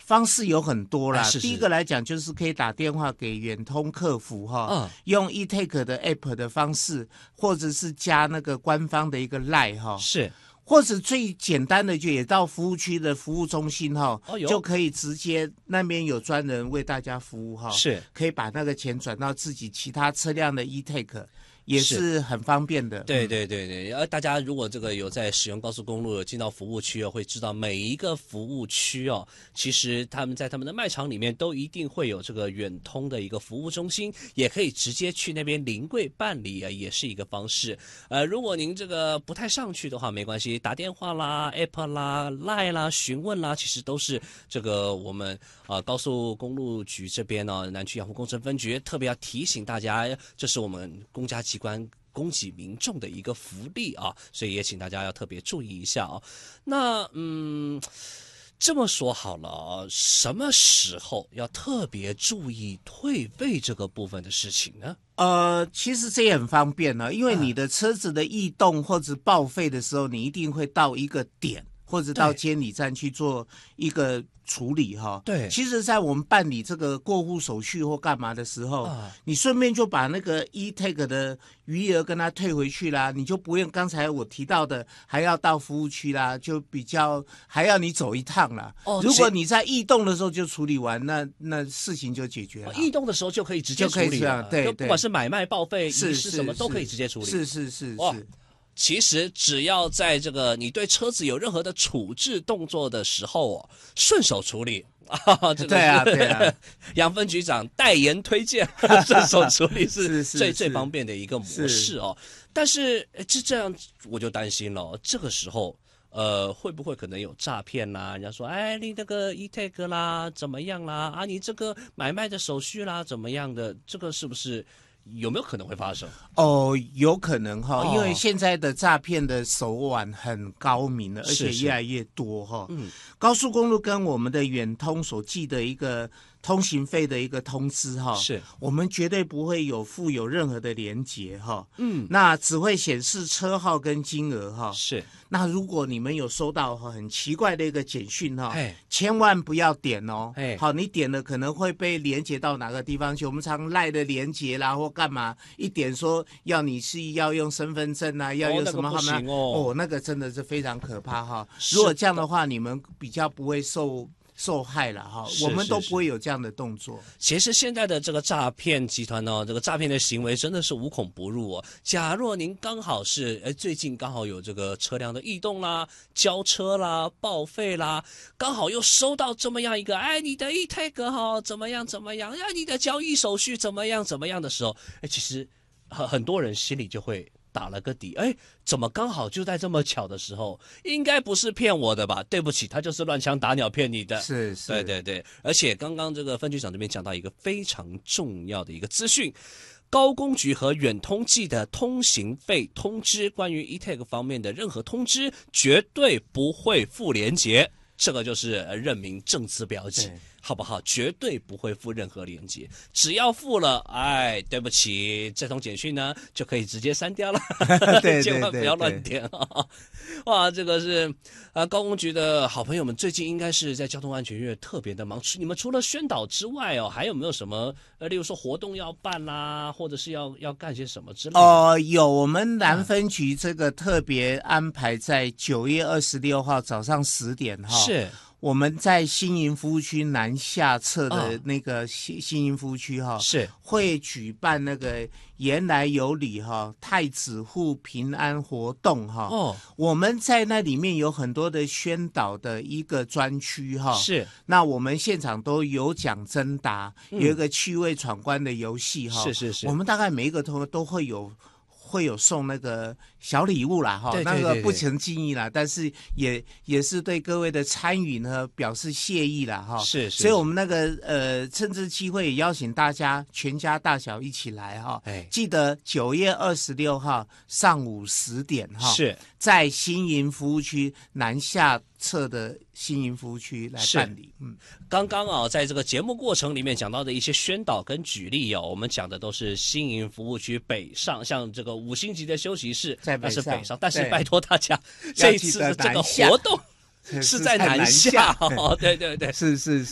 方式有很多啦， 是第一个来讲就是可以打电话给远通客服用 eTake 的 app 的方式，或者是加那个官方的一个 LINE 是。 或者最简单的就也到服务区的服务中心就可以直接那边有专人为大家服务是可以把那个钱转到自己其他车辆的 eTake。也是很方便的。 对对对对，大家如果这个有在使用高速公路，有进到服务区会知道每一个服务区其实他们在他们的卖场里面都一定会有这个远通的一个服务中心，也可以直接去那边临柜办理也是一个方式。如果您这个不太上去的话，没关系，打电话啦、App 啦、Line 啦、询问啦，其实都是这个我们高速公路局这边南区养护工程分局特别要提醒大家，这是我们公家机关供给民众的一个福利所以也请大家要特别注意一下那这么说好了什么时候要特别注意退费这个部分的事情呢？ 其实这也很方便因为你的车子的异动或者报废的时候，你一定会到一个点或者到监理站去做一个处理对， 其实在我们办理这个过户手续或干嘛的时候你顺便就把那个 eTake 的余额跟他退回去啦，你就不用刚才我提到的还要到服务区啦，就比较还要你走一趟啦如果你在异动的时候就处理完，那事情就解决了异动的时候就可以直接处理了， 对， 不管是买卖报废是什么都可以直接处理， 是其实只要在这个你对车子有任何的处置动作的时候顺手处理对啊杨分局长代言推荐顺手处理是最方便的一个模式但是这样我就担心了这个时候会不会可能有诈骗啦？人家说，你那个 eTake 啦，怎么样啦？你这个买卖的手续啦，怎么样的？这个是不是有没有可能会发生？ 有可能因为现在的诈骗的手腕很高明了，而且越来越多高速公路跟我们的远通所寄的一个通行费的一个通知是我们绝对不会附有任何的连结那只会显示车号跟金额是。 那如果你们有收到很奇怪的一个简讯千万不要点好，你点了可能会被连结到哪个地方去，我们常赖的连结啦或干嘛，一点说要你是要用身份证要用什么号码那个真的是非常可怕如果这样的话，你们比较不会受害了我们都不会有这样的动作。 其实现在的这个诈骗集团这个诈骗的行为真的是无孔不入假若您刚好是最近刚好有这个车辆的异动啦、交车啦、报废啦，刚好又收到这么样一个你的 eTake 怎么样你的交易手续怎么样的时候，其实很多人心里就会打了个底，怎么刚好就在这么巧的时候，应该不是骗我的吧？对不起，他就是乱枪打鸟骗你的。 是， 对，而且刚刚这个分局长这边讲到一个非常重要的一个资讯，高公局和远通寄的通行费通知，关于 eTake 方面的任何通知，绝对不会附连结，这个就是认明正字标记。好不好？绝对不会附任何连结，只要附了，对不起，这通简讯呢就可以直接删掉了， 对千万不要乱点哇，这个是高公局的好朋友们，最近应该是在交通安全月特别的忙。你们除了宣导之外还有没有什么例如说活动要办啦，或者是要干些什么之类的？ 有，我们南分局这个特别安排在9月26号早上10点是。 我们在新营服务区南下侧的那个新营服务区是会举办那个言来有礼太子户平安活动我们在那里面有很多的宣导的一个专区是。 那我们现场都有奖征答，有一个趣味闯关的游戏是。 我们大概每一个都会有送那个小礼物啦对那个不成敬意啦，但是也是对各位的参与呢表示谢意啦是。 所以我们那个趁这机会也邀请大家全家大小一起来记得9月26号上午10点是在新营服务区南下侧的新营服务区来办理。 刚刚在这个节目过程里面讲到的一些宣导跟举例我们讲的都是新营服务区北上，像这个5星级的休息室在北上，但是拜托大家这一次的这个活动是在南下对， 是